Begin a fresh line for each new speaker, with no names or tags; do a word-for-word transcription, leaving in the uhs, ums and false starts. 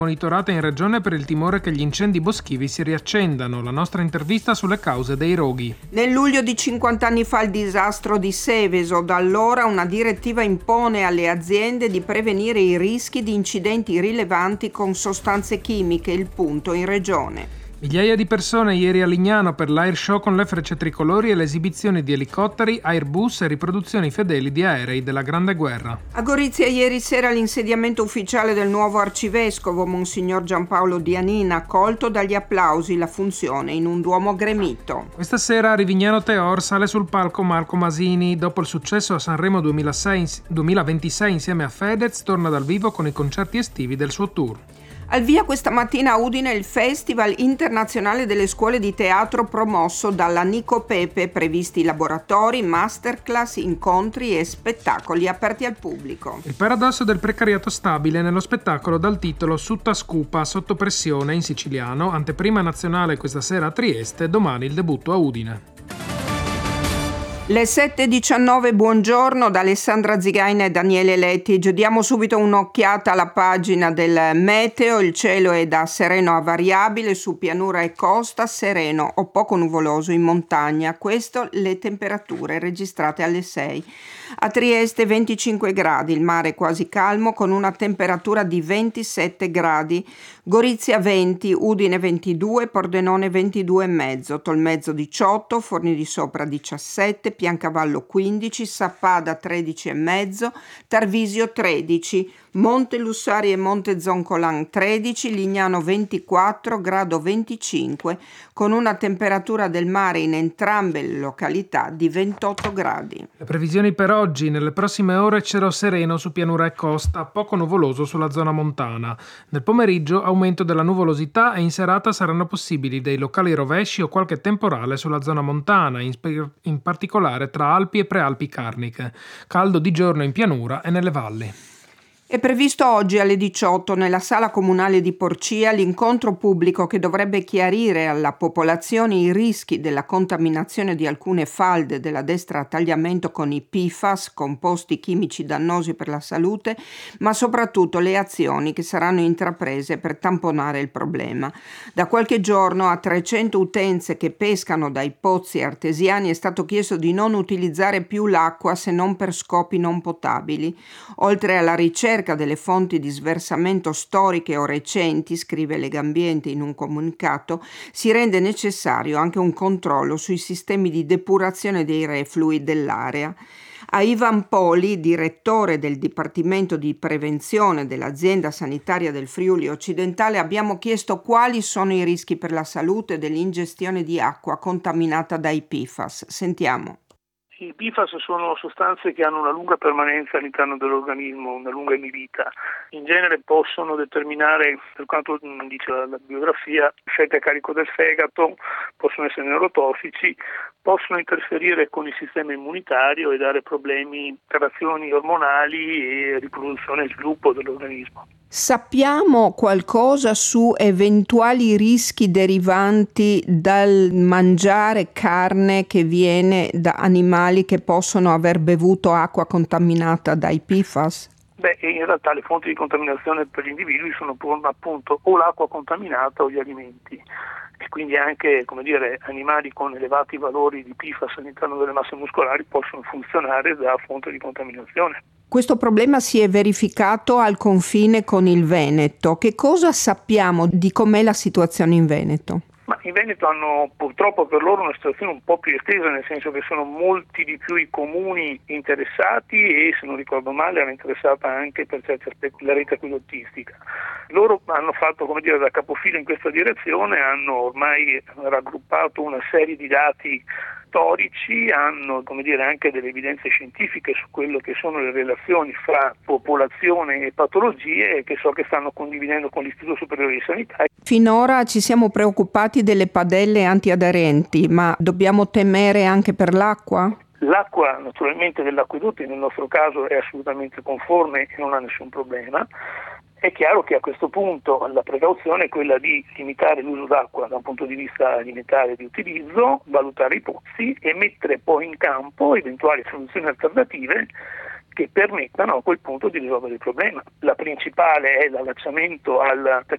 Monitorata in regione per il timore che gli incendi boschivi si riaccendano. La nostra intervista sulle cause dei roghi.
Nel luglio di cinquanta anni fa il disastro di Seveso, da allora una direttiva impone alle aziende di prevenire i rischi di incidenti rilevanti con sostanze chimiche, il punto in regione.
Migliaia di persone ieri a Lignano per l'Air Show con le frecce tricolori e le esibizioni di elicotteri, Airbus e riproduzioni fedeli di aerei della Grande Guerra.
A Gorizia ieri sera l'insediamento ufficiale del nuovo arcivescovo, Monsignor Giampaolo Dianina, accolto dagli applausi, la funzione in un duomo gremito.
Questa sera a Rivignano Teor sale sul palco Marco Masini. Dopo il successo a Sanremo duemilasei, duemilaventisei insieme a Fedez, torna dal vivo con i concerti estivi del suo tour.
Al via questa mattina a Udine il Festival Internazionale delle Scuole di Teatro promosso dalla Nico Pepe, previsti laboratori, masterclass, incontri e spettacoli aperti al pubblico.
Il paradosso del precariato stabile nello spettacolo dal titolo Sutta Scupa, sotto pressione in siciliano, anteprima nazionale questa sera a Trieste, domani il debutto a Udine.
Le sette e diciannove, buongiorno da Alessandra Zigaina e Daniele Lettig. Diamo subito un'occhiata alla pagina del meteo. Il cielo è da sereno a variabile, su pianura e costa, sereno o poco nuvoloso in montagna. Questo le temperature registrate alle sei. A Trieste venticinque gradi, il mare quasi calmo con una temperatura di ventisette gradi. Gorizia venti, Udine ventidue, Pordenone ventidue e mezzo, Tolmezzo diciotto, Forni di Sopra diciassette, Piancavallo quindici, Sappada tredici e mezzo, Tarvisio tredici, Monte Lussari e Monte Zoncolan tredici, Lignano ventiquattro, Grado venticinque, con una temperatura del mare in entrambe le località di ventotto gradi.
Le previsioni per oggi: nelle prossime ore cielo sereno su pianura e costa, poco nuvoloso sulla zona montana. Nel pomeriggio aumento della nuvolosità e in serata saranno possibili dei locali rovesci o qualche temporale sulla zona montana, in, spe- in particolare tra Alpi e Prealpi Carniche. Caldo di giorno in pianura e nelle valli.
È previsto oggi alle diciotto nella sala comunale di Porcia l'incontro pubblico che dovrebbe chiarire alla popolazione i rischi della contaminazione di alcune falde della destra a tagliamento con i P F A S, composti chimici dannosi per la salute, ma soprattutto le azioni che saranno intraprese per tamponare il problema. Da qualche giorno a trecento utenze che pescano dai pozzi artesiani è stato chiesto di non utilizzare più l'acqua se non per scopi non potabili. Oltre alla ricerca delle fonti di sversamento storiche o recenti, scrive Legambiente in un comunicato, si rende necessario anche un controllo sui sistemi di depurazione dei reflui dell'area. A Ivan Poli, direttore del Dipartimento di Prevenzione dell'Azienda Sanitaria del Friuli Occidentale, abbiamo chiesto quali sono i rischi per la salute dell'ingestione di acqua contaminata dai P F A S. Sentiamo.
I P F A S sono sostanze che hanno una lunga permanenza all'interno dell'organismo, una lunga emivita. In genere possono determinare, per quanto dice la, la biografia, effetti a carico del fegato, possono essere neurotossici, possono interferire con il sistema immunitario e dare problemi, alterazioni ormonali e riproduzione e sviluppo dell'organismo.
Sappiamo qualcosa su eventuali rischi derivanti dal mangiare carne che viene da animali che possono aver bevuto acqua contaminata dai P F A S?
Beh, in realtà le fonti di contaminazione per gli individui sono appunto o l'acqua contaminata o gli alimenti. E quindi anche, come dire, animali con elevati valori di P F A S all'interno delle masse muscolari possono funzionare da fonte di contaminazione.
Questo problema si è verificato al confine con il Veneto. Che cosa sappiamo di com'è la situazione in Veneto?
Ma in Veneto hanno purtroppo per loro una situazione un po' più estesa, nel senso che sono molti di più i comuni interessati e, se non ricordo male, era interessata anche per certi aspetti la rete acquedottistica. Loro hanno fatto, come dire, da capofila in questa direzione, hanno ormai raggruppato una serie di dati storici, hanno, come dire, anche delle evidenze scientifiche su quello che sono le relazioni fra popolazione e patologie, che so che stanno condividendo con l'Istituto Superiore di Sanità.
Finora ci siamo preoccupati delle padelle antiaderenti, ma dobbiamo temere anche per l'acqua?
L'acqua naturalmente dell'acquedotto nel nostro caso è assolutamente conforme e non ha nessun problema. È chiaro che a questo punto la precauzione è quella di limitare l'uso d'acqua da un punto di vista alimentare di utilizzo, valutare i pozzi e mettere poi in campo eventuali soluzioni alternative che permettano a quel punto di risolvere il problema. La principale è l'allacciamento al